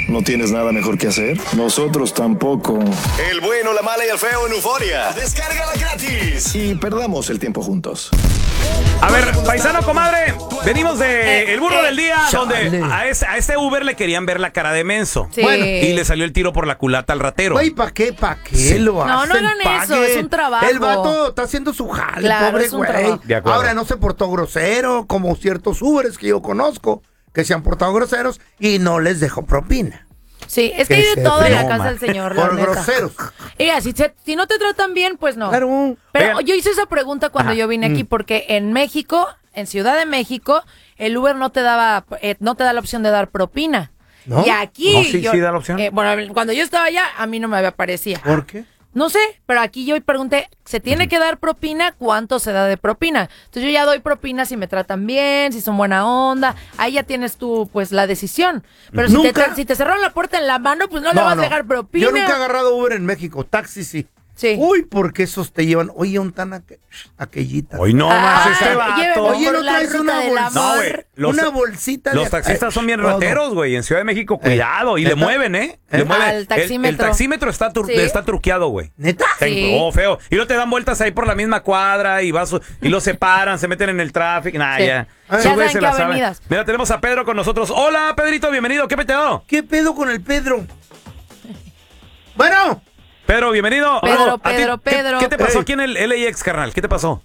¿No tienes nada mejor que hacer? Nosotros tampoco. El bueno, la mala y el feo en Euforia. Descárgala gratis. Y perdamos el tiempo juntos. A ver, paisano, comadre, venimos de El Burro del Día, donde a este Uber le querían ver la cara de menso. Sí. Bueno, Y le salió el tiro por la culata al ratero. Güey, ¿para qué? ¿Para qué lo hacen? No hagan eso, es un trabajo. El vato está haciendo su jale, Claro, pobre es un güey. trabajo. De acuerdo. Ahora no se portó grosero, como ciertos Uberes que yo conozco, que se han portado groseros y no les dejó propina. Sí, es que Que hay de se todo en la frena. casa del señor, la Por neta. groseros. Mira, si no te tratan bien, pues no. Claro. Pero Oigan. yo hice esa pregunta cuando yo vine aquí, porque en México, en Ciudad de México, el Uber no te da la opción de dar propina. ¿No? Y aquí... No, sí da la opción. Bueno, cuando yo estaba allá, a mí no me había parecido. ¿Por qué? No sé, pero aquí yo pregunté, ¿se tiene que dar propina? ¿Cuánto se da de propina? Entonces yo ya doy propina si me tratan bien, si son buena onda. Ahí ya tienes tú, pues, la decisión. Pero si te cerraron la puerta en la mano, pues no le vas a dejar propina. Yo nunca he agarrado Uber en México. Taxi sí. Sí. Uy, porque esos te llevan. Oye, un tan aquellita. Hoy no más este lléveme vato. Oye, por ¿no la traes ruta una del bolsa? amor. No, güey. Una bolsita Los taxistas son bien todo. rateros, güey. En Ciudad de México, cuidado. Y le ¿Neta? mueven, ¿eh? Le mueven. Al taxímetro. El taxímetro está Sí. truqueado, güey. ¿Neta? Sí. Oh, feo. Y luego te dan vueltas ahí por la misma cuadra y los separan, se meten en el tráfico. Nah, Sí. ya. Ya Esos güeyes saben se la qué saben. avenidas. Mira, tenemos a Pedro con nosotros. Hola, Pedrito, bienvenido. ¿Qué peteo? ¿Qué pedo con el Pedro? Bueno. Pedro, bienvenido. Pedro, ¿A ti Pedro. ¿Qué te pasó Ey. aquí en el LAX, carnal? ¿Qué te pasó?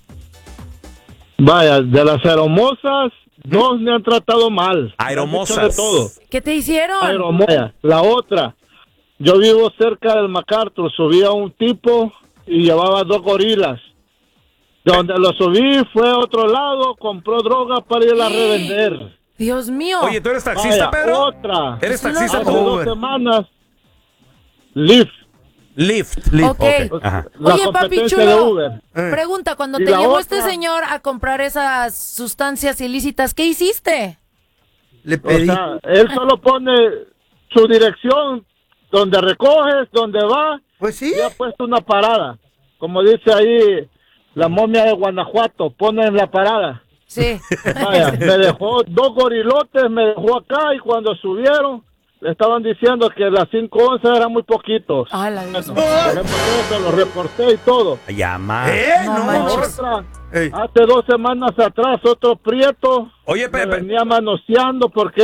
Vaya, de las aeromosas, dos me han tratado mal. Aeromosas. Me han dicho de todo. ¿Qué te hicieron? Aeromosa. La otra, yo vivo cerca del MacArthur, subí a un tipo y llevaba 2 gorilas. Donde lo subí fue a otro lado, compró droga para ir a revender. Dios mío. Oye, ¿tú eres taxista, Vaya, Pedro? otra. ¿Eres Eso no taxista Hace tú? 2 semanas, Lyft. Lyft. Ok. Ajá. La Oye, papi competencia chulo. de Uber. Pregunta, cuando Y te la llevó otra- este señor a comprar esas sustancias ilícitas, ¿qué hiciste? Le O pedí. sea, él solo pone su dirección, donde recoges, donde va, Pues sí. y ha puesto una parada. Como dice ahí la momia de Guanajuato, pone en la parada. Sí. Vaya, me dejó 2 gorilotes, me dejó acá y cuando subieron le estaban diciendo que las 5 onzas eran muy poquitos. Ah, la Dios mío. Se lo reporté y todo. Llama. No La manches. otra, Ey. hace 2 semanas atrás, otro prieto Oye, me Pepe. venía manoseando porque